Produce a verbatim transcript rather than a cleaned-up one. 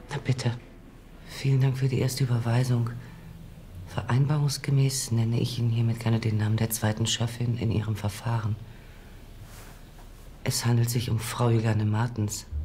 Na bitte. Vielen Dank für die erste Überweisung. Vereinbarungsgemäß nenne ich Ihnen hiermit gerne den Namen der zweiten Schöffin in Ihrem Verfahren. Es handelt sich um Frau Juliane Martens.